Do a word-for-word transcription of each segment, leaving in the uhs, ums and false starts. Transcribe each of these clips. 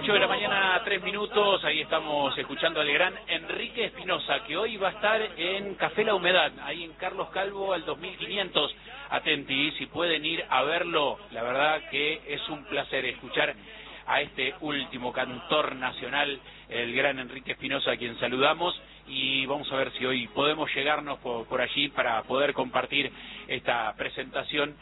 ocho de la mañana, tres minutos, ahí estamos escuchando al gran Enrique Espinosa, que hoy va a estar en Café La Humedad, ahí en Carlos Calvo al dos mil quinientos. Atenti, si pueden ir a verlo, la verdad que es un placer escuchar a este último cantor nacional, el gran Enrique Espinosa, a quien saludamos, y vamos a ver si hoy podemos llegarnos por, por allí para poder compartir esta presentación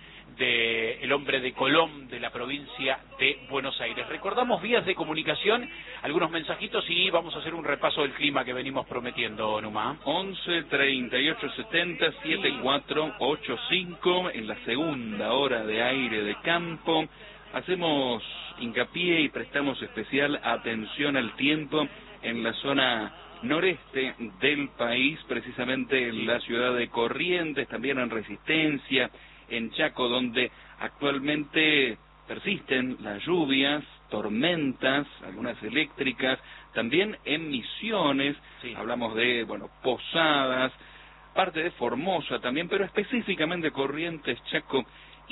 de el hombre de Colón de la provincia de Buenos Aires. Recordamos vías de comunicación, algunos mensajitos y vamos a hacer un repaso del clima que venimos prometiendo, Numa. once, treinta y ocho, setenta, setenta y cuatro, ochenta y cinco, en la segunda hora de aire de campo. Hacemos hincapié y prestamos especial atención al tiempo en la zona noreste del país, precisamente en la ciudad de Corrientes, también en Resistencia, en Chaco, donde actualmente persisten las lluvias, tormentas, algunas eléctricas, también en Misiones, sí. Hablamos de, bueno, Posadas, parte de Formosa también, pero específicamente Corrientes, Chaco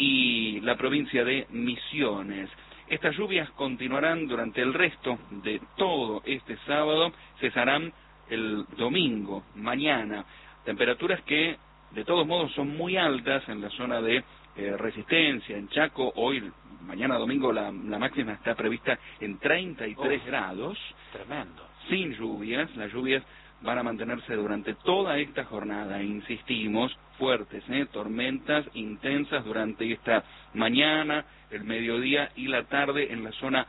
y la provincia de Misiones. Estas lluvias continuarán durante el resto de todo este sábado, cesarán el domingo, mañana. Temperaturas que de todos modos son muy altas en la zona de eh, Resistencia, en Chaco. Hoy, mañana domingo, la, la máxima está prevista en treinta y tres grados. Tremendo. Sin lluvias, las lluvias van a mantenerse durante toda esta jornada, insistimos, fuertes, ¿eh? tormentas intensas durante esta mañana, el mediodía y la tarde en la zona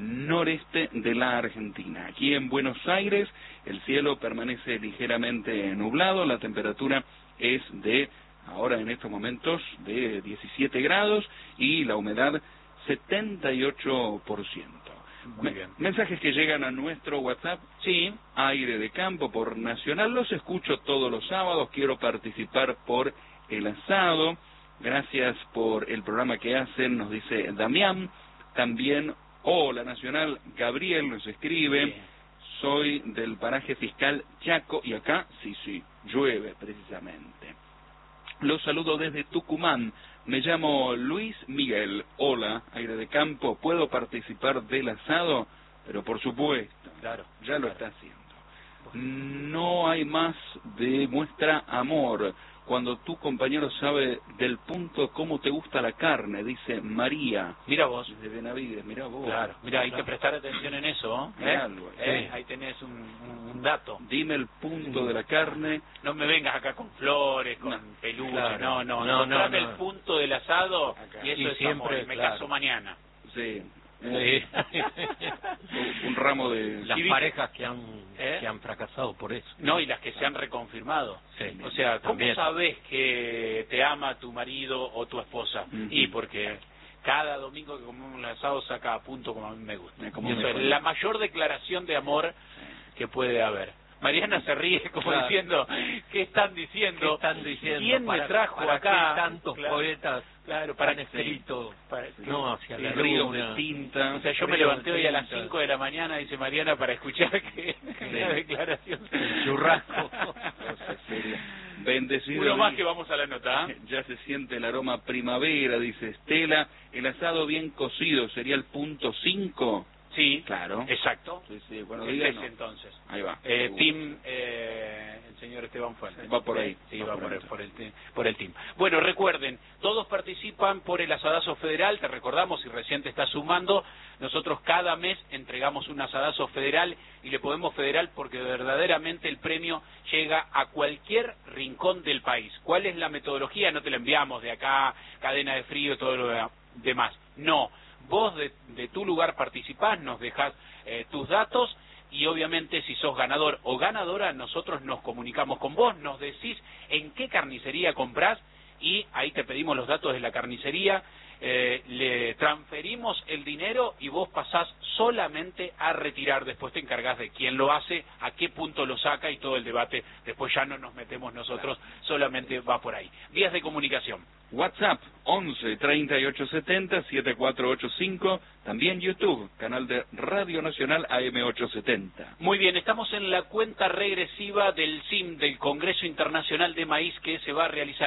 noreste de la Argentina. Aquí en Buenos Aires el cielo permanece ligeramente nublado, la temperatura es de, ahora en estos momentos, de diecisiete grados y la humedad setenta y ocho por ciento. Muy bien. Mensajes que llegan a nuestro WhatsApp. Sí. Aire de campo por Nacional. Los escucho todos los sábados. Quiero participar por el asado. Gracias por el programa que hacen, nos dice Damián. También, hola Nacional, Gabriel nos escribe. Sí. Soy del paraje fiscal Chaco y acá, sí, sí, llueve precisamente. Los saludo desde Tucumán. Me llamo Luis Miguel. Hola, aire de campo. ¿Puedo participar del asado? Pero por supuesto, claro, ya claro. lo está haciendo. No hay más de muestra amor cuando tu compañero sabe del punto cómo te gusta la carne, dice María. Mira vos. De Benavides, mira vos. Claro, mira, hay claro. que prestar atención en eso, ¿eh? Miralo, ¿Eh? sí. Ahí tenés un, un, un dato. Dime el punto de la carne. No me vengas acá con flores, con No, peluches, claro. no, no, No, no, no, el no. punto del asado Acá. y eso Y es siempre, amor, me claro. caso mañana. Sí. Sí. un, un ramo de... Las Sí, parejas que han ¿Eh? que han fracasado por eso. No, y las que se han reconfirmado. Sí, O sea, ¿cómo también. sabes que te ama tu marido o tu esposa? Uh-huh. Y porque cada domingo que comemos el asado saca a punto como a mí me gusta. Como Y eso me es parece. la mayor declaración de amor que puede haber. Mariana se ríe como Claro. diciendo, ¿qué están diciendo? ¿Qué están diciendo? ¿Quién ¿Para- me trajo para acá? qué tantos Claro, poetas claro, para han escrito, para- no, hacia la ríos luna? de tinta. O sea, yo me Río levanté de hoy a las tinta. cinco de la mañana, dice Mariana, para escuchar que una declaración. El churrasco. Cosa seria. Bendecido Uno más día. que vamos a la nota. ¿eh? Ya se siente el aroma primavera, dice Estela. El asado bien cocido sería el punto cinco. Sí, Claro. exacto. Sí, sí, bueno, Ese diga, es no. entonces. Ahí va. Eh, Seguro. team, eh, el señor Esteban Fuentes. Va por ahí. Sí, Va va, por por, ahí. el, por, el, te- por el team. Bueno, recuerden, todos participan por el asadazo federal, te recordamos, si recién te estás sumando, nosotros cada mes entregamos un asadazo federal y le podemos federal porque verdaderamente el premio llega a cualquier rincón del país. ¿Cuál es la metodología? No te la enviamos de acá, cadena de frío, todo lo de- demás. No. Vos de, de tu lugar participás, nos dejás eh, tus datos y obviamente si sos ganador o ganadora, nosotros nos comunicamos con vos, nos decís en qué carnicería comprás y ahí te pedimos los datos de la carnicería, eh, le transferimos el dinero y vos pasás solamente a retirar, después te encargás de quién lo hace, a qué punto lo saca y todo el debate, después ya no nos metemos nosotros, solamente va por ahí. Vías de comunicación. WhatsApp once, treinta y ocho, setenta, setenta y cuatro ochenta y cinco, también YouTube, canal de Radio Nacional A M ochocientos setenta. Muy bien, estamos en la cuenta regresiva del C I M, del Congreso Internacional de Maíz, que se va a realizar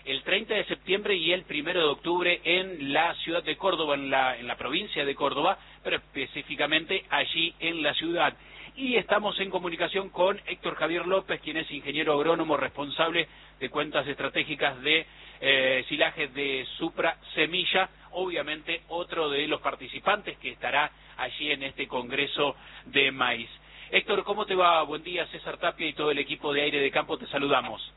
el treinta de septiembre y el primero de octubre en la ciudad de Córdoba, en la, en la provincia de Córdoba, pero específicamente allí en la ciudad. Y estamos en comunicación con Héctor Javier López, quien es ingeniero agrónomo responsable de cuentas estratégicas de eh, silajes de Supra Semilla, obviamente otro de los participantes que estará allí en este congreso de maíz. Héctor, ¿cómo te va? Buen día, César Tapia y todo el equipo de Aire de Campo, te saludamos.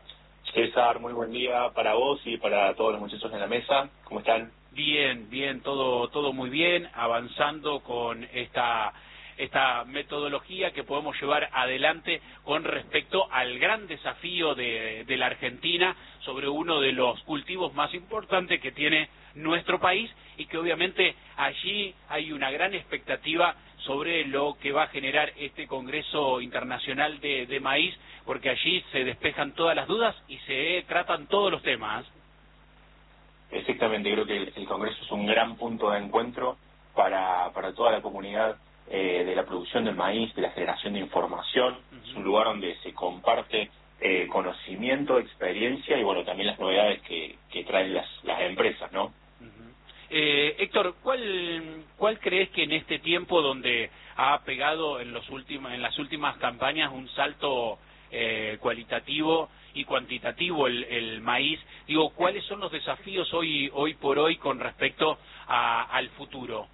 César, muy buen día para vos y para todos los muchachos en la mesa. ¿Cómo están? Bien, bien, todo, todo muy bien, avanzando con esta... esta metodología que podemos llevar adelante con respecto al gran desafío de, de la Argentina sobre uno de los cultivos más importantes que tiene nuestro país y que obviamente allí hay una gran expectativa sobre lo que va a generar este Congreso Internacional de, de Maíz, porque allí se despejan todas las dudas y se tratan todos los temas. Exactamente, creo que el, el Congreso es un gran punto de encuentro para, para toda la comunidad Eh, de la producción del maíz, de la generación de información. Uh-huh. Es un lugar donde se comparte eh, conocimiento, experiencia y bueno, también las novedades que, que traen las, las empresas, ¿no? Uh-huh. eh, Héctor, ¿cuál, ¿cuál crees que en este tiempo donde ha pegado en, los últimos, en las últimas campañas un salto eh, cualitativo y cuantitativo el, el maíz, digo, ¿cuáles son los desafíos hoy, hoy por hoy con respecto a, al futuro?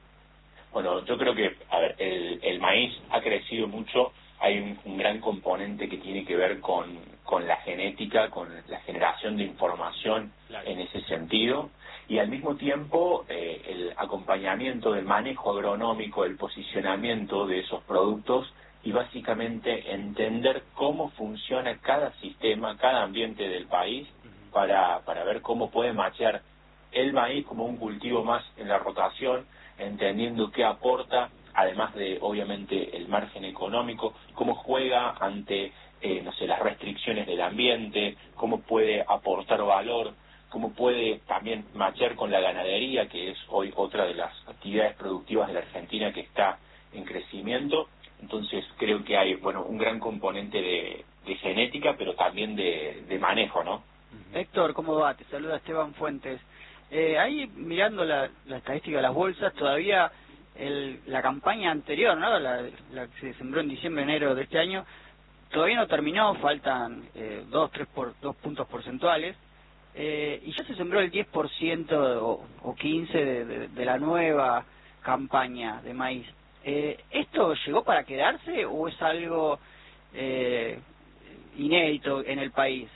Bueno, yo creo que, a ver, el, el maíz ha crecido mucho, hay un, un gran componente que tiene que ver con, con la genética, con la generación de información claro. En ese sentido, y al mismo tiempo eh, el acompañamiento del manejo agronómico, el posicionamiento de esos productos y básicamente entender cómo funciona cada sistema, cada ambiente del país uh-huh. para, para ver cómo puede machear el maíz como un cultivo más en la rotación, entendiendo qué aporta, además de, obviamente, el margen económico, cómo juega ante, eh, no sé, las restricciones del ambiente, cómo puede aportar valor, cómo puede también machear con la ganadería, que es hoy otra de las actividades productivas de la Argentina que está en crecimiento. Entonces, creo que hay, bueno, un gran componente de, de genética, pero también de, de manejo, ¿no? Héctor, ¿cómo va? Te saluda Esteban Fuentes. Eh, ahí mirando la, la estadística de las bolsas, todavía el, la campaña anterior, ¿no? La, la que se sembró en diciembre, enero de este año, todavía no terminó, faltan eh, dos, tres por, dos puntos porcentuales, eh, y ya se sembró el diez por ciento o, o quince por ciento de, de, de la nueva campaña de maíz. Eh, ¿Esto llegó para quedarse o es algo eh, inédito en el país?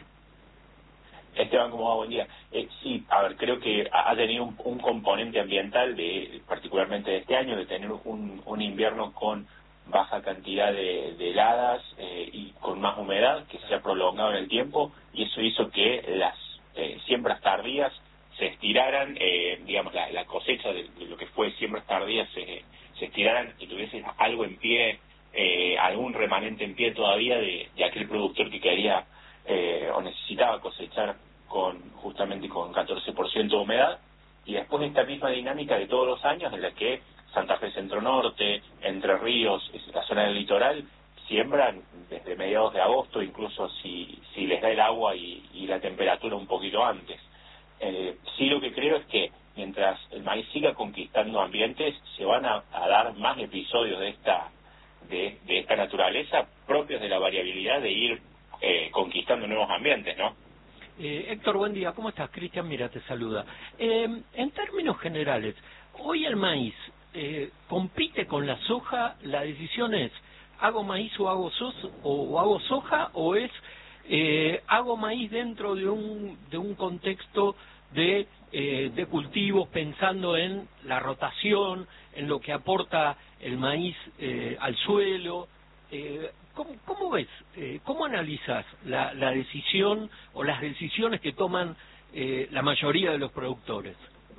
Esteban, ¿cómo va? Buen día. Eh, sí, a ver, creo que ha tenido un, un componente ambiental, de particularmente de este año, de tener un, un invierno con baja cantidad de, de heladas eh, y con más humedad que se ha prolongado en el tiempo, y eso hizo que las eh, siembras tardías se estiraran, eh, digamos, la, la cosecha de, de lo que fue siembras tardías se, se estiraran y tuviese algo en pie, eh, algún remanente en pie todavía de, de aquel productor que quería Eh, o necesitaba cosechar con justamente con catorce por ciento de humedad, y después esta misma dinámica de todos los años en la que Santa Fe Centro Norte, Entre Ríos, la zona del litoral, siembran desde mediados de agosto, incluso si, si les da el agua y, y la temperatura un poquito antes. Eh, sí, lo que creo es que mientras el maíz siga conquistando ambientes, se van a, a dar más episodios de esta, de, de esta naturaleza propios de la variabilidad de ir Eh, conquistando nuevos ambientes, ¿no? Eh, Héctor, buen día. ¿Cómo estás? Cristian, mira, te saluda. Eh, en términos generales, hoy el maíz eh, compite con la soja. La decisión es, ¿hago maíz o hago, sos, o, o hago soja? ¿O es, eh, hago maíz dentro de un, de un contexto de, eh, de cultivos, pensando en la rotación, en lo que aporta el maíz eh, al suelo? Eh, ¿Cómo, cómo ves, eh, cómo analizas la, la decisión o las decisiones que toman eh, la mayoría de los productores?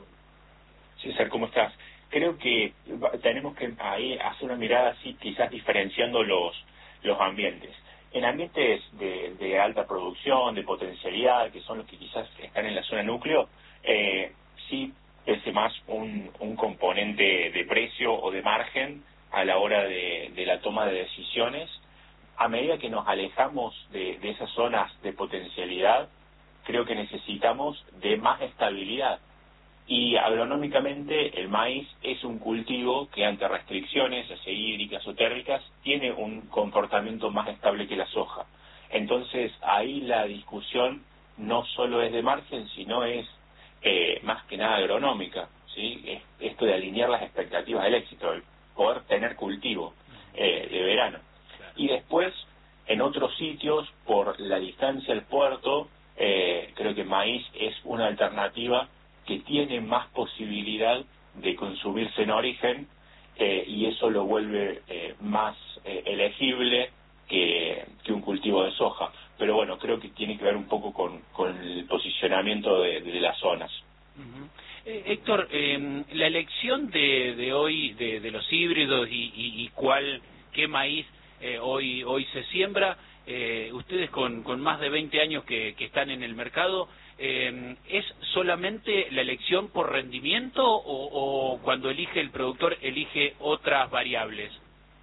César, ¿cómo estás? Creo que tenemos que ahí hacer una mirada así, quizás diferenciando los, los ambientes. En ambientes de, de alta producción, de potencialidad, que son los que quizás están en la zona núcleo, eh, sí pese más un, un componente de precio o de margen a la hora de, de la toma de decisiones. A medida que nos alejamos de, de esas zonas de potencialidad, creo que necesitamos de más estabilidad. Y agronómicamente el maíz es un cultivo que ante restricciones, ya sea hídricas o térmicas, tiene un comportamiento más estable que la soja. Entonces ahí la discusión no solo es de margen, sino es eh, más que nada agronómica, ¿sí? Es esto de alinear las expectativas del éxito, el poder tener cultivo eh, de verano. Y después, en otros sitios, por la distancia al puerto, eh, creo que maíz es una alternativa que tiene más posibilidad de consumirse en origen, eh, y eso lo vuelve eh, más eh, elegible que, que un cultivo de soja. Pero bueno, creo que tiene que ver un poco con, con el posicionamiento de, de las zonas. Uh-huh. eh, Héctor, eh, la elección de, de hoy de, de los híbridos y, y, y cuál, qué maíz eh, hoy hoy se siembra, eh, ustedes con, con más de veinte años que, que están en el mercado, eh, ¿es solamente la elección por rendimiento o, o cuando elige el productor elige otras variables?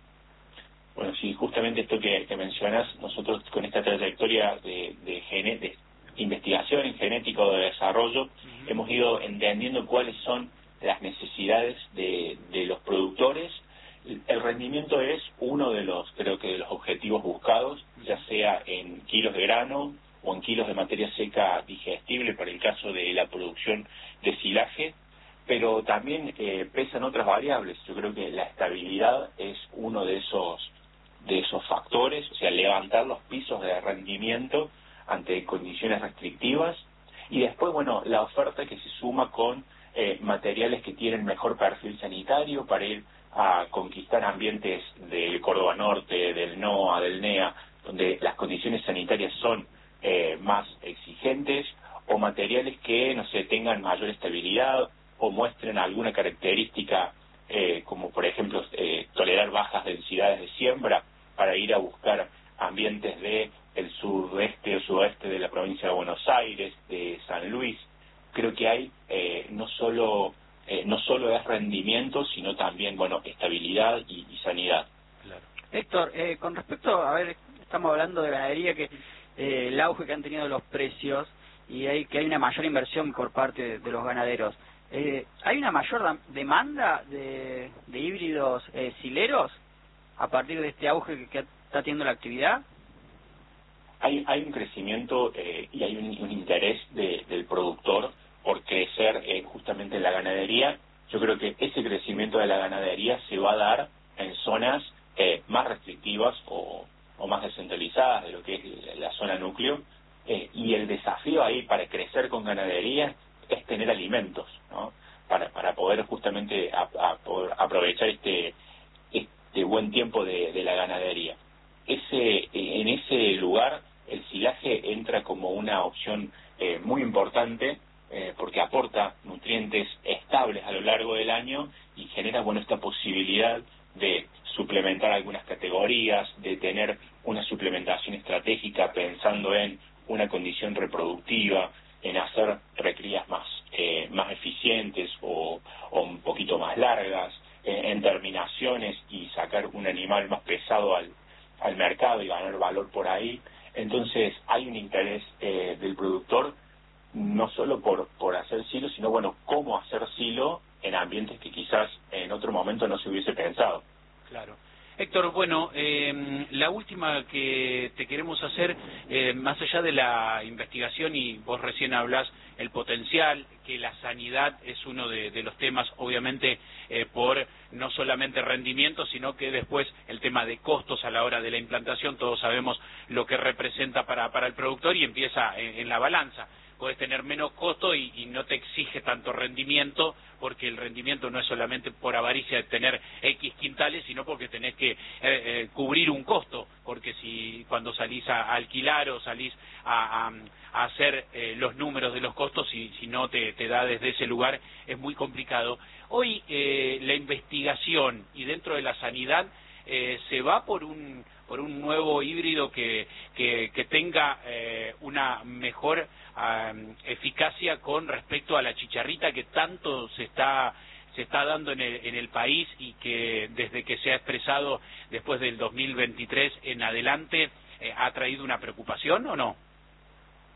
Bueno, sí, justamente esto que, que mencionas, nosotros con esta trayectoria de, de, gene, de investigación en genética o de desarrollo, uh-huh. hemos ido entendiendo cuáles son las necesidades de, de los productores. El rendimiento es uno de los, creo que de los objetivos buscados, ya sea en kilos de grano o en kilos de materia seca digestible para el caso de la producción de silaje, pero también eh, pesan otras variables. Yo creo que la estabilidad es uno de esos de esos factores, o sea, levantar los pisos de rendimiento ante condiciones restrictivas, y después, bueno, la oferta que se suma con eh, materiales que tienen mejor perfil sanitario para ir a conquistar ambientes del Córdoba Norte, del NOA, del NEA, donde las condiciones sanitarias son eh, más exigentes, o materiales que, no sé, tengan mayor estabilidad o muestren alguna característica, eh, como por ejemplo eh, tolerar bajas densidades de siembra, para ir a buscar ambientes de el sudeste o sudoeste de la provincia de Buenos Aires, de San Luis. Creo que hay eh, no solo eh, no solo es rendimiento, sino también, bueno, estabilidad y, y sanidad. Claro. Héctor, eh, con respecto, a ver, estamos hablando de ganadería, que eh, el auge que han tenido los precios y hay que hay una mayor inversión por parte de, de los ganaderos. Eh, ¿Hay una mayor demanda de, de híbridos eh, sileros a partir de este auge que, que está teniendo la actividad? Hay, hay un crecimiento eh, y hay un, un interés de, del productor por crecer eh, justamente en la ganadería. Yo creo que ese crecimiento de la ganadería se va a dar en zonas eh, más restrictivas o, o más descentralizadas de lo que es la zona núcleo, eh, y el desafío ahí para crecer con ganadería es tener alimentos, ¿no? Para, para poder justamente a, a poder aprovechar este, este buen tiempo de, de la ganadería. Ese, en ese lugar el silaje entra como una opción eh, muy importante, eh, porque aporta nutrientes estables a lo largo del año y genera, bueno, esta posibilidad de suplementar algunas categorías, de tener una suplementación estratégica pensando en una condición reproductiva, en hacer recrías más eh, más eficientes o, o un poquito más largas, eh, en terminaciones y sacar un animal más pesado al, al mercado y ganar valor por ahí. Entonces hay un interés eh, del productor no solo por, por hacer silo, sino, bueno, cómo hacer silo en ambientes que quizás en otro momento no se hubiese pensado. Claro. Héctor, bueno, eh, la última que te queremos hacer, eh, más allá de la investigación, y vos recién hablás el potencial, que la sanidad es uno de, de los temas, obviamente, eh, por no solamente rendimiento, sino que después el tema de costos a la hora de la implantación, todos sabemos lo que representa para, para el productor y empieza en, en la balanza. Podés tener menos costo y, y no te exige tanto rendimiento, porque el rendimiento no es solamente por avaricia de tener X quintales, sino porque tenés que eh, eh, cubrir un costo, porque si cuando salís a, a alquilar o salís a, a, a hacer eh, los números de los costos, si, si no te, te da desde ese lugar, es muy complicado. Hoy eh, la investigación y dentro de la sanidad eh, se va por un por un nuevo híbrido que, que, que tenga eh, una mejor um, eficacia con respecto a la chicharrita que tanto se está se está dando en el, en el país y que desde que se ha expresado después del dos mil veintitrés en adelante eh, ha traído una preocupación, ¿o no?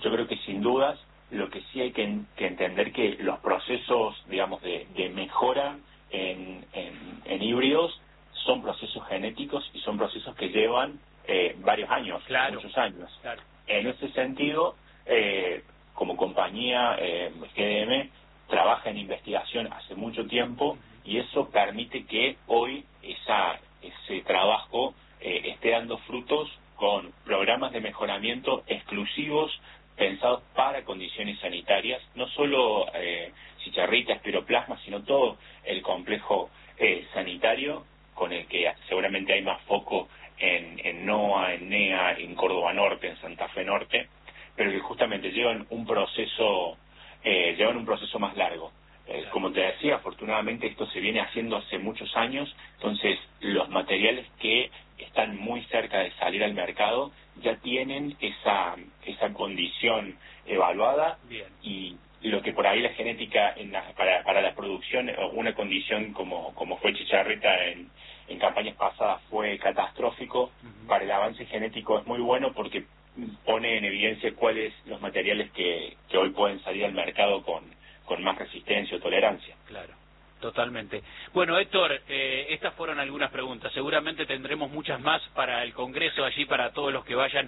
yo creo que sin dudas, lo que sí hay que, que entender que los procesos, digamos, de, de mejora en, en, en híbridos son procesos genéticos y son procesos que llevan eh, varios años, claro, muchos años. Claro. En ese sentido, eh, como compañía, eh, G D M trabaja en investigación hace mucho tiempo y eso permite que hoy esa, ese trabajo eh, esté dando frutos con programas de mejoramiento exclusivos pensados para condiciones sanitarias, no solo eh, chicharrita, espiroplasma, sino todo el complejo eh, sanitario con el que seguramente hay más foco en, en NOA, en NEA, en Córdoba Norte, en Santa Fe Norte, pero que justamente llevan un proceso, eh, llevan un proceso más largo. Eh, como te decía, afortunadamente esto se viene haciendo hace muchos años, entonces los materiales que están muy cerca de salir al mercado ya tienen esa esa condición evaluada. Bien. Y lo que por ahí la genética en la, para, para la producción, una condición como, como fue chicharrita en, en campañas pasadas fue catastrófico, uh-huh. Para el avance genético es muy bueno porque pone en evidencia cuáles los materiales que, que hoy pueden salir al mercado con, con más resistencia o tolerancia. Claro. Totalmente. Bueno, Héctor, eh, estas fueron algunas preguntas. Seguramente tendremos muchas más para el Congreso allí, para todos los que vayan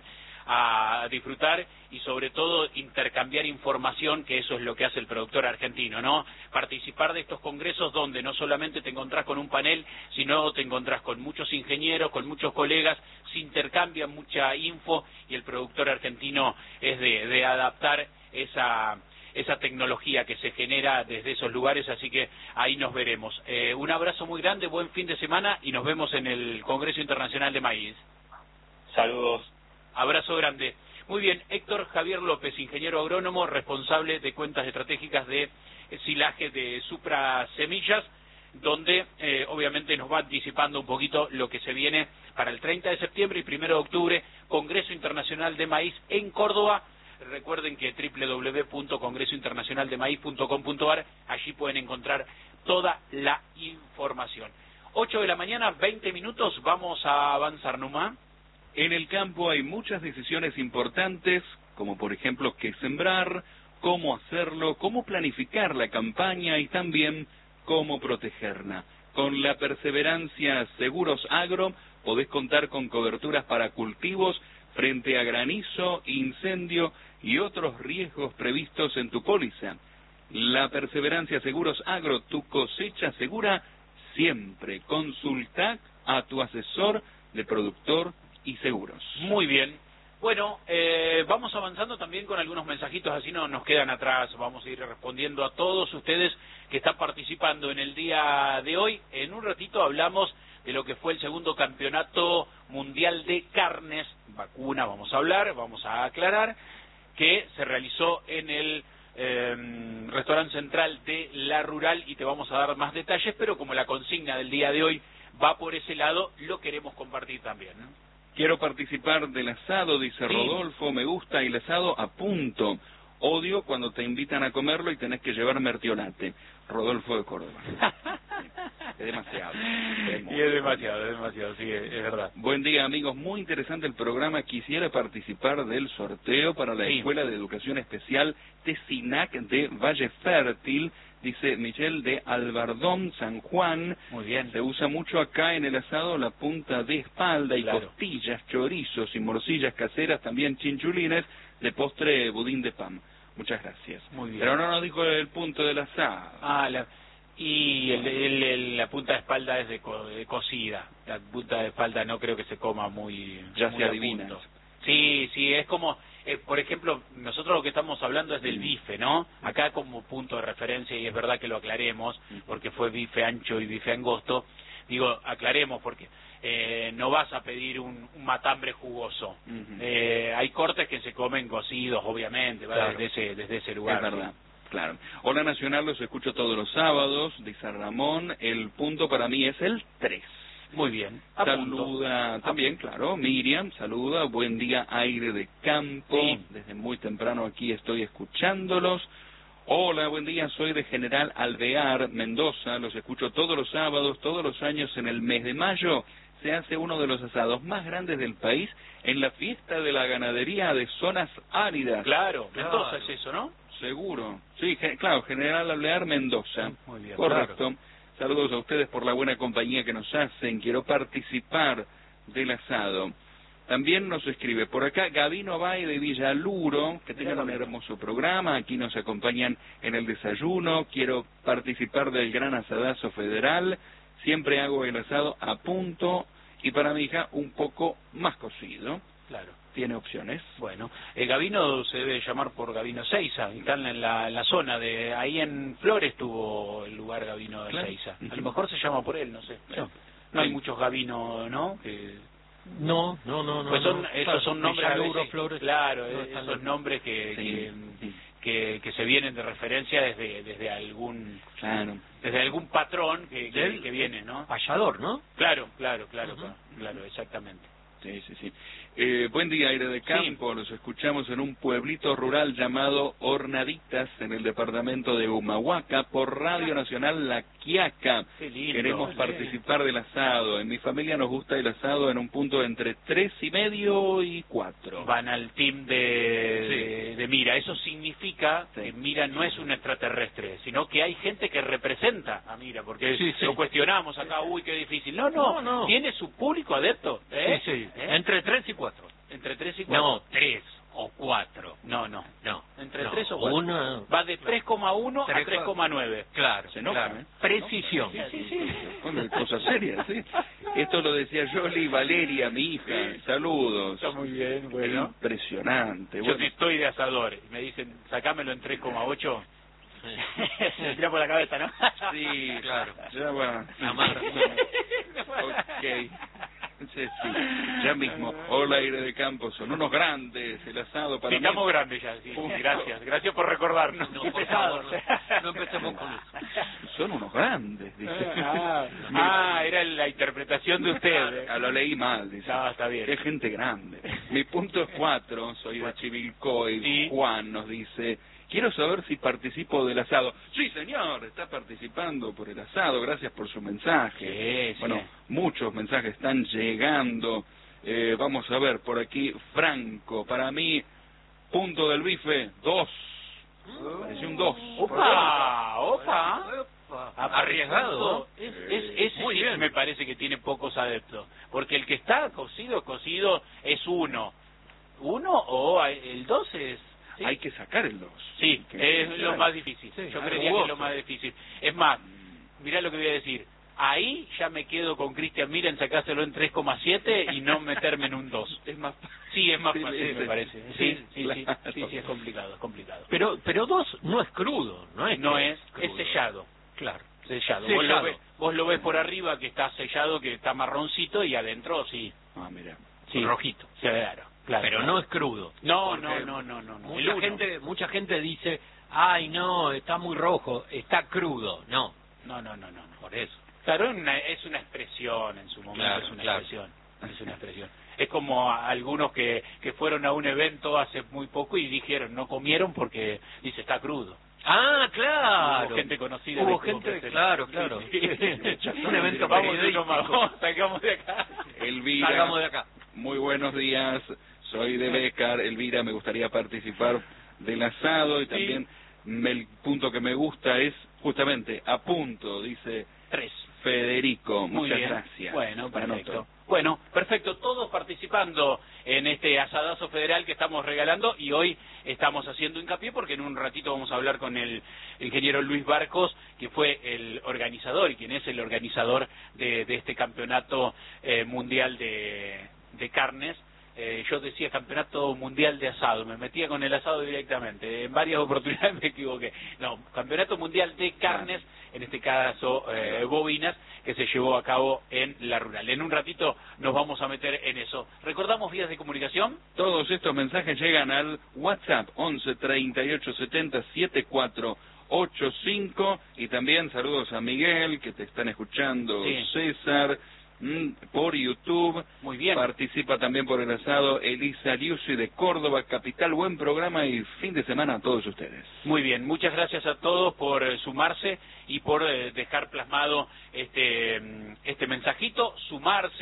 a disfrutar y sobre todo intercambiar información, que eso es lo que hace el productor argentino, ¿no? Participar de estos congresos donde no solamente te encontrás con un panel, sino te encontrás con muchos ingenieros, con muchos colegas, se intercambia mucha info y el productor argentino es de, de adaptar esa... esa tecnología que se genera desde esos lugares, así que ahí nos veremos. Eh, un abrazo muy grande, buen fin de semana y nos vemos en el Congreso Internacional de Maíz. Saludos. Abrazo grande. Muy bien, Héctor Javier López, ingeniero agrónomo, responsable de cuentas estratégicas de silaje de Supra Semillas, donde eh, obviamente nos va anticipando un poquito lo que se viene para el treinta de septiembre y primero de octubre, Congreso Internacional de Maíz en Córdoba. Recuerden que doble u doble u doble u punto congreso internacional de maíz punto com punto a r, allí pueden encontrar toda la información. ocho de la mañana, veinte minutos, vamos a avanzar nomás. En el campo hay muchas decisiones importantes, como por ejemplo qué sembrar, cómo hacerlo, cómo planificar la campaña y también cómo protegerla. Con la perseverancia Seguros Agro podés contar con coberturas para cultivos frente a granizo, incendio y otros riesgos previstos en tu póliza. La perseverancia Seguros Agro, tu cosecha segura siempre. Consulta a tu asesor de productor y seguros. Muy bien. Bueno, eh, vamos avanzando también con algunos mensajitos, así no nos quedan atrás. Vamos a ir respondiendo a todos ustedes que están participando en el día de hoy. En un ratito hablamos de lo que fue el segundo campeonato mundial de carnes, vacuna vamos a hablar, vamos a aclarar, que se realizó en el eh, restaurante central de La Rural y te vamos a dar más detalles, pero como la consigna del día de hoy va por ese lado, lo queremos compartir también, ¿no? Quiero participar del asado, dice sí. Rodolfo, me gusta el asado a punto. Odio cuando te invitan a comerlo y tenés que llevar mertiolate. Rodolfo de Córdoba. Es demasiado. Y es demasiado, es demasiado, sí, es verdad. Buen día, amigos. Muy interesante el programa. Quisiera participar del sorteo para la sí. Escuela de Educación Especial Tesinac de Valle Fértil. Dice Michelle de Albardón, San Juan. Muy bien. Se usa mucho acá en el asado la punta de espalda y claro. costillas, chorizos y morcillas caseras, también chinchulines, de postre budín de pan. Muchas gracias. Muy bien. Pero no nos dijo el punto del asado. Ah, la, y el, el, el, la punta de espalda es de, co, de cocida. La punta de espalda no creo que se coma muy... Ya muy se adivina. Sí, sí, es como... Eh, por ejemplo, nosotros lo que estamos hablando es del bife, ¿no? Acá como punto de referencia, y es verdad que lo aclaremos, porque fue bife ancho y bife angosto, digo, aclaremos porque eh, no vas a pedir un, un matambre jugoso. Uh-huh. eh, hay cortes que se comen cocidos, obviamente, ¿va? Claro. desde, ese, desde ese lugar. Es verdad. ¿Sí? Claro. Hola Nacional, los escucho todos los sábados, dice Ramón, el punto para mí es el tres. Muy bien. Saluda también, claro, Miriam, saluda, buen día, aire de campo, sí. Desde muy temprano aquí estoy escuchándolos. Hola, buen día, soy de General Alvear, Mendoza, los escucho todos los sábados, todos los años en el mes de mayo, se hace uno de los asados más grandes del país en la fiesta de la ganadería de zonas áridas. Claro, Claro. Mendoza es eso, ¿no? Seguro. Sí, ge- claro, General Alvear, Mendoza. Muy bien, Correcto. claro. Saludos a ustedes por la buena compañía que nos hacen. Quiero participar del asado. También nos escribe por acá Gabino Bay de Villaluro, que tengan un hermoso programa. Aquí nos acompañan en el desayuno. Quiero participar del gran asadazo federal. Siempre hago el asado a punto y para mi hija un poco más cocido. Claro. Tiene opciones. Bueno, eh, Gabino se debe llamar por Gabino Seiza, están en la, en la zona de, ahí en Flores tuvo el lugar Gabino de Claro. Seiza. A Ujú. lo mejor se llama por él, no sé. Claro. No hay Sí. muchos Gabino, ¿no? Que, No, no, no, no. pues son, no. esos Claro, son nombres a Villaluro, veces- Flores. claro, no eh, están esos en- nombres que, Sí, que, sí. que, que se vienen de referencia desde, desde algún, Claro. desde algún patrón que, que, Del- que viene, ¿no? Payador, ¿no? Claro, claro, claro, Ujú. claro, exactamente. Sí, sí, sí. Eh, buen día, Aire de Campo. Los escuchamos en un pueblito rural llamado Hornaditas, en el departamento de Humahuaca, por Radio Nacional La Quiaca. Qué lindo. Queremos Sí. participar del asado. En mi familia nos gusta el asado en un punto entre tres y medio y cuatro. Van al team de, de, de Mira. Eso significa Sí. que Mira no es un extraterrestre, sino que hay gente que representa a Mira, porque Sí, sí. lo cuestionamos acá, uy, qué difícil. No, no, No, no. tiene su público adepto. ¿eh? Sí, sí. ¿Eh? Entre tres y cuatro. Entre tres y cuatro. No, tres o cuatro. No, no. No. Entre no. tres o cuatro. Una... Va de tres coma uno a Tres, tres coma nueve. Claro, Se enoja, claro. ¿eh? Precisión. Sí, sí, sí. Bueno, cosas serias, ¿sí? Esto lo decía Yoli Valeria, mi hija. Saludos. Está muy bien, bueno. Impresionante. Yo Bueno, sí estoy de asador. Me dicen, sacámelo en tres coma ocho. Me tira por la cabeza, ¿no? sí, Claro. Ya va. Amar. Ok. Sí, sí, ya mismo. Hola, Aire de Campo, son unos grandes, el asado para Sí, mí. estamos grandes ya, sí. Punto. Gracias, gracias por recordarnos. No, Qué por pesados. favor, no. No empecemos con eso. Son unos grandes, dice. Ah, ah, era la interpretación de usted. Ah, lo leí mal, dice. No, está bien. Es gente grande. Mi punto es cuatro, soy de Chivilcoy. Sí. Juan nos dice, quiero saber si participo del asado. Sí, señor, está participando por el asado, gracias por su mensaje. Sí, sí. Bueno, muchos mensajes están llegando. Eh, vamos a ver, por aquí, Franco, para mí, punto del bife, dos. Pareció un dos. Opa, opa. Arriesgado. Es, es, ese Muy sí bien. me parece que tiene pocos adeptos. Porque el que está cocido, cocido es uno. ¿Uno o el dos es...? ¿sí? Hay que sacar el dos. Sí, Que- es lo más difícil. Sí, Yo ah, creería que es jugoso. lo más difícil. Es más, mirá lo que voy a decir. Ahí ya me quedo con Cristian Mira en sacárselo en tres coma siete y no meterme en un dos. Es más Sí, es más Sí, fácil, sí, me sí. parece. Sí, sí, sí, Claro. sí, sí, es complicado, es complicado. Pero, pero dos no es crudo, no es. No que es, crudo. es sellado. Claro. Sellado. Sellado. Vos, lo ves, vos lo ves por arriba que está sellado, que está marroncito y adentro sí. Ah, mira. Sí. Rojito. Claro, claro. Pero no es crudo. No, no, Porque no, no, no. no. El Mucha uno. gente, mucha gente dice, ay no, está muy rojo, está crudo. No, No, no, no, no. no. por eso. Claro, es una, es una expresión en su momento, Claro, es una claro. expresión. Es una expresión. Es como a- algunos que, que fueron a un evento hace muy poco y dijeron, no comieron porque, dice, está crudo. Ah, claro. Hubo gente conocida. Hubo que estuvo gente, presente. claro, claro. Sí, sí. Un evento Vamos, periodístico. vamos, vamos, sacamos de acá. Elvira. Salgamos de acá. Muy buenos días, soy de Becar. Elvira, me gustaría participar del asado y también me- el punto que me gusta es justamente a punto, dice Tres. Federico. Muy Muchas bien. gracias. Bueno, perfecto. Anoto. Bueno, perfecto. Todos participando en este asadazo federal que estamos regalando y hoy estamos haciendo hincapié porque en un ratito vamos a hablar con el ingeniero Luis Barcos, que fue el organizador y quien es el organizador de, de este campeonato eh, mundial de, de carnes. Eh, yo decía campeonato mundial de asado, me metía con el asado directamente, en varias oportunidades me equivoqué. No, campeonato mundial de carnes, en este caso eh, bovinas, que se llevó a cabo en la rural. En un ratito nos vamos a meter en eso. ¿Recordamos vías de comunicación? Todos estos mensajes llegan al WhatsApp once treinta y ocho setenta setenta y cuatro ochenta y cinco y también saludos a Miguel que te están escuchando, Sí. César, mm, por YouTube. Muy bien. Participa también por el asado Elisa Liusi de Córdoba, capital. Buen programa y fin de semana a todos ustedes. Muy bien, muchas gracias a todos por eh, sumarse y por eh, dejar plasmado este, mm, este mensajito, sumarse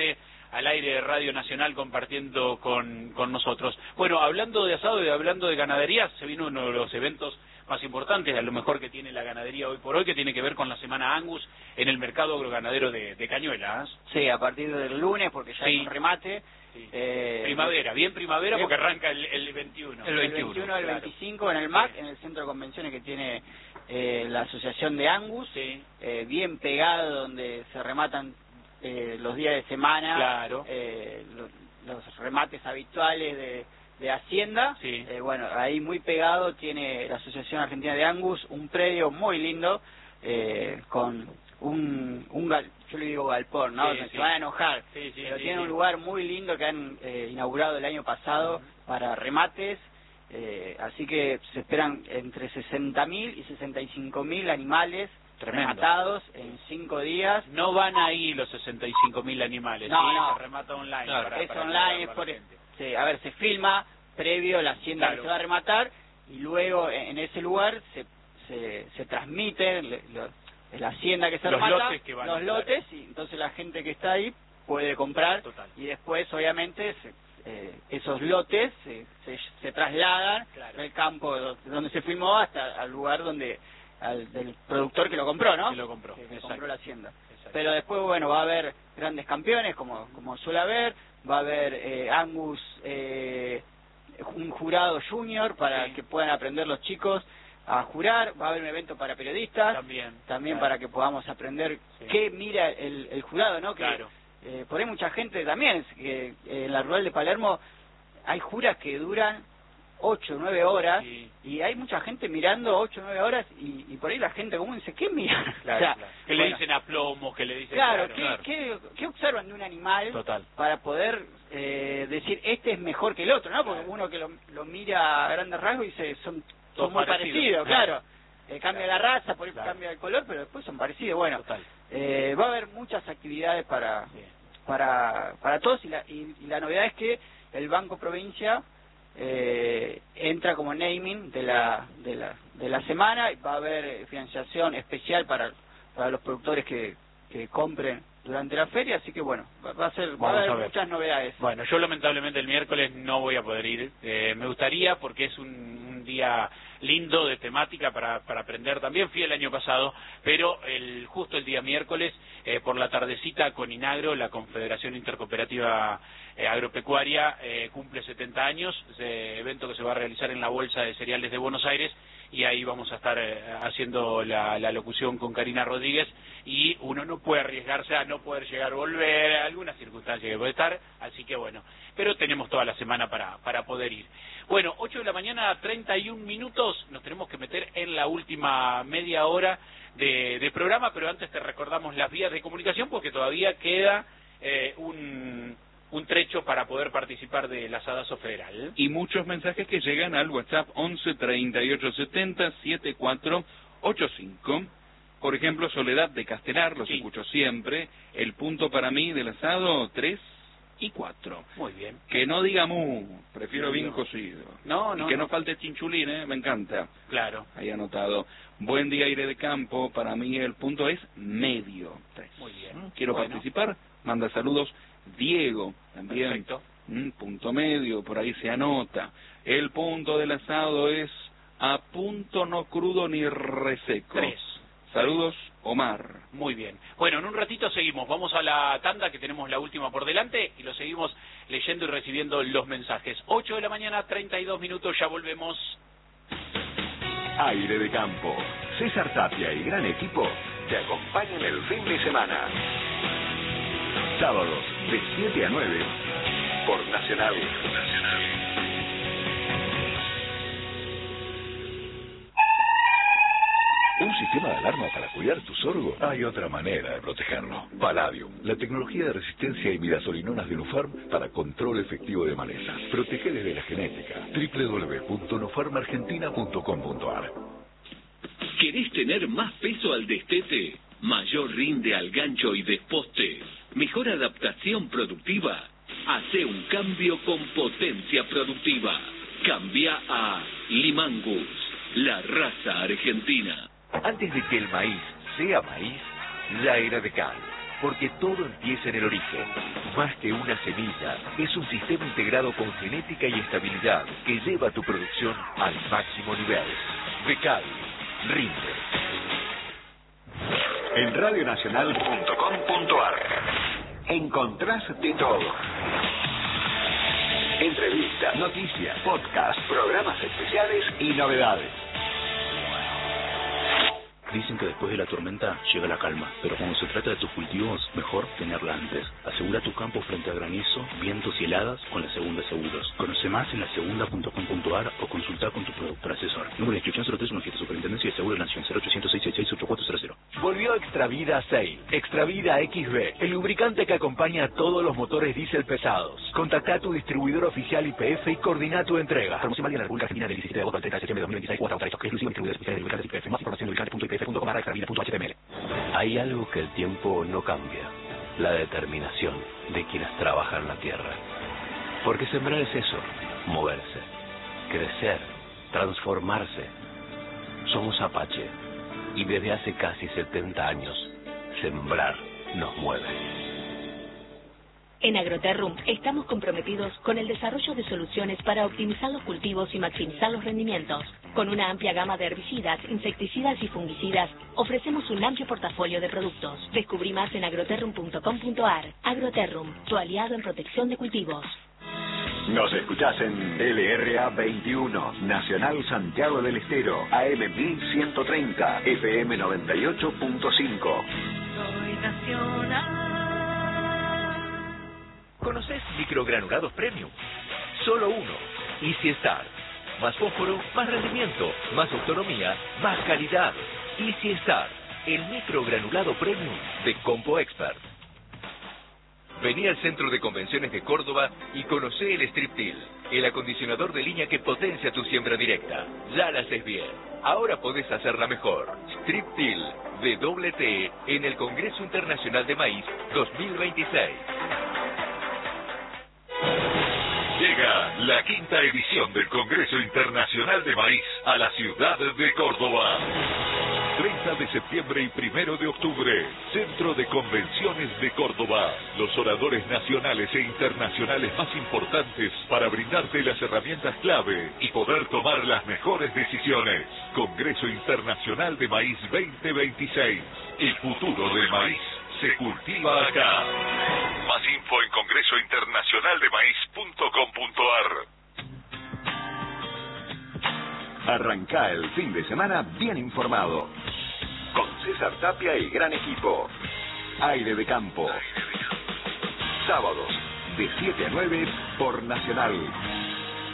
al aire de Radio Nacional compartiendo con, con nosotros. Bueno, hablando de asado y hablando de ganadería, se vino uno de los eventos más importantes, a lo mejor que tiene la ganadería hoy por hoy, que tiene que ver con la Semana Angus en el mercado agroganadero de, de Cañuelas. Sí, a partir del lunes, porque ya Sí. hay un remate. Sí. Eh, primavera, bien primavera bien, porque arranca el, el veintiuno. El veintiuno al claro. veinticinco en el M A C, Sí. en el centro de convenciones que tiene eh, la Asociación de Angus, Sí. eh, bien pegado, donde se rematan eh, los días de semana, Claro. eh, los, los remates habituales de, de Hacienda. Sí. Eh, bueno, ahí muy pegado tiene la Asociación Argentina de Angus, un predio muy lindo, eh, con un, un gal, yo le digo galpón, ¿no? Sí, Se sí. van a enojar, Sí, sí, pero sí, tiene sí. un lugar muy lindo que han eh, inaugurado el año pasado uh-huh. para remates, eh, así que se esperan entre sesenta mil y sesenta y cinco mil animales Tremendo. rematados en cinco días. No van ahí los sesenta y cinco mil animales, No, ¿sí? no. Se remata online. Claro, para, es para online, es aclararlo a por, la gente. sí, a ver, se filma previo la hacienda Claro. que se va a rematar y luego en, en ese lugar se se, se transmite le- lo- la hacienda que se Los remata, lotes que van, los claro. lotes, y entonces la gente que está ahí puede comprar. Total. Y después obviamente se- eh, esos lotes se, se, se trasladan Claro. del campo do- donde se filmó hasta al lugar donde al del productor que lo compró, ¿no? Que lo compró, que, que exacto. compró la hacienda. Exacto. Pero después, bueno, va a haber grandes campeones, como como suele haber, va a haber eh, Angus, eh, un jurado junior para Sí. que puedan aprender los chicos a jurar, va a haber un evento para periodistas, También. también claro. para que podamos aprender Sí. qué mira el, el jurado, ¿no? Que, Claro. eh, por ahí mucha gente también, que eh, en la rural de Palermo hay juras que duran ocho, nueve horas, Sí. y hay mucha gente mirando ocho, nueve horas, y, y por ahí la gente común dice, ¿qué miran? Claro, O sea, claro. Que bueno, le dicen a plomos, que le dicen... claro, claro, ¿qué, claro. ¿qué, qué observan de un animal Total. para poder eh, decir, este es mejor que el otro, ¿no? Porque Claro. uno que lo, lo mira a grandes rasgos y dice, son, Todos son muy parecidos, parecidos, claro. claro. Eh, cambia la raza, por ahí Claro. cambia el color, pero después son parecidos. Bueno, Total. eh, va a haber muchas actividades para Bien. para para todos, y la, y, y la novedad es que el Banco Provincia eh, entra como naming de la de la de la semana, y va a haber eh, financiación especial para para los productores que, que compren durante la feria, así que bueno, va, va a ser va Vamos a haber a ver. muchas novedades. Bueno, yo lamentablemente el miércoles no voy a poder ir. Eh, me gustaría porque es un, un día lindo de temática para, para aprender también. Fui el año pasado, pero el justo el día miércoles, eh, por la tardecita, con Inagro, la Confederación Intercooperativa eh, Agropecuaria, eh, cumple setenta años, ese evento que se va a realizar en la Bolsa de Cereales de Buenos Aires, y ahí vamos a estar eh, haciendo la, la locución con Karina Rodríguez, y uno no puede arriesgarse a no poder llegar a volver, alguna circunstancia que puede estar, así que bueno, pero tenemos toda la semana para, para poder ir. Bueno, ocho de la mañana, treinta y un minutos, nos tenemos que meter en la última media hora de, de programa, pero antes te recordamos las vías de comunicación porque todavía queda eh, un... un trecho para poder participar del asadazo federal. Y muchos mensajes que llegan al WhatsApp once treinta y ocho setenta setenta y cuatro ochenta y cinco. Por ejemplo, Soledad de Castelar, los Sí. escucho siempre. El punto para mí del asado, tres y cuatro. Muy bien. Que no diga mu, prefiero No, bien no. cocido. No, no, Y que no, no. falte chinchulín, ¿eh? Me encanta. Claro. Ahí anotado. Buen día, aire de campo. Para mí el punto es medio. Tres. Muy bien. Quiero Bueno. participar. Manda saludos. Diego, también. Perfecto. Mm, punto medio, por ahí se anota. El punto del asado es a punto no crudo ni reseco. Tres. Saludos, Omar. Muy bien. Bueno, en un ratito seguimos. Vamos a la tanda, que tenemos la última por delante, y lo seguimos leyendo y recibiendo los mensajes. ocho de la mañana, treinta y dos minutos, ya volvemos. Aire de campo. César Tapia y gran equipo te acompañan el fin de semana. Sábados de siete a nueve por Nacional. ¿Un sistema de alarma para cuidar tu sorgo? Hay otra manera de protegerlo. Palladium, la tecnología de resistencia a imidazolinonas de Nufarm para control efectivo de malezas. Protege desde la genética. doble u doble u doble u punto nufarm argentina punto com punto a r. ¿Querés tener más peso al destete? ¿Mayor rinde al gancho y desposte? ¿Mejor adaptación productiva? Hace un cambio con potencia productiva. Cambia a Limangus, la raza argentina. Antes de que el maíz sea maíz, ya era de cal. porque todo empieza en el origen. Más que una semilla, es un sistema integrado con genética y estabilidad que lleva tu producción al máximo nivel. Becal, rinde. En radio nacional punto com punto ar encontrás de todo. Entrevistas, noticias, podcast, programas especiales y novedades. Dicen que después de la tormenta llega la calma, pero cuando se trata de tus cultivos, mejor tenerla antes. Asegura tu campo frente a granizo, vientos y heladas con la Segunda Seguros. Conoce más en la segunda punto com punto ar o consulta con tu productor asesor. Número de inscripción cero tres uno siete, Superintendencia de Seguros de la Nación, cero ochocientos seis sesenta y seis, ochenta y cuatro cero cero. Volvió Extravida seis, Extravida X B, el lubricante que acompaña a todos los motores diésel pesados. Contacta a tu distribuidor oficial I P F y coordina tu entrega. Promoción válida en la República Argentina del diecisiete de agosto al treinta de septiembre de dos mil veintiséis o hasta otra exclusivo distribuidores oficiales de lubricantes I P F. Más información en lubricantes punto i p f punto com barra extravida punto h t m l. Hay algo que el tiempo no cambia, la determinación de quienes trabajan la tierra. Porque sembrar es eso, moverse, crecer, transformarse. Somos Apache y desde hace casi setenta años, sembrar nos mueve. En Agroterrum estamos comprometidos con el desarrollo de soluciones para optimizar los cultivos y maximizar los rendimientos. Con una amplia gama de herbicidas, insecticidas y fungicidas, ofrecemos un amplio portafolio de productos. Descubrí más en agroterrum punto com punto ar. Agroterrum, tu aliado en protección de cultivos. Nos escuchás en L R A veintiuno, Nacional Santiago del Estero, A M mil ciento treinta, F M noventa y ocho punto cinco. Soy Nacional. ¿Conoces microgranulados premium? Solo uno. Easy Star. Más fósforo, más rendimiento, más autonomía, más calidad. Easy Star, el microgranulado premium de Compo Expert. Vení al Centro de Convenciones de Córdoba y conocé el Strip-Till, el acondicionador de línea que potencia tu siembra directa. Ya la haces bien. Ahora podés hacerla mejor. Strip-Till de doble T en el Congreso Internacional de Maíz dos mil veintiséis. Llega la quinta edición del Congreso Internacional de Maíz a la ciudad de Córdoba. treinta de septiembre y primero de octubre, Centro de Convenciones de Córdoba. Los oradores nacionales e internacionales más importantes para brindarte las herramientas clave y poder tomar las mejores decisiones. Congreso Internacional de Maíz veinte veintiséis. El futuro del maíz se cultiva acá. Más info en congreso internacional de maíz punto com punto ar. Arrancá el fin de semana bien informado. Con César Tapia y gran equipo. Aire de campo. Sábados, de siete a nueve por Nacional.